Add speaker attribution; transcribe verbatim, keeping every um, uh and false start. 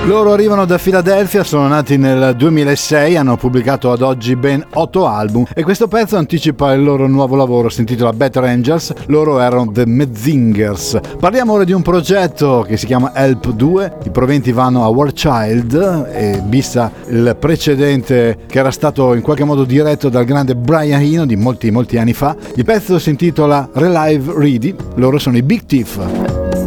Speaker 1: Loro arrivano da Filadelfia, sono nati nel duemilasei, hanno pubblicato ad oggi ben otto album e questo pezzo anticipa il loro nuovo lavoro, si intitola Better Angels, loro erano The Medzingers. Parliamo ora di un progetto che si chiama Help due, i proventi vanno a War Child e vista il precedente che era stato in qualche modo diretto dal grande Brian Eno di molti molti anni fa. Il pezzo si intitola Relive Ready, loro sono i Big Thief.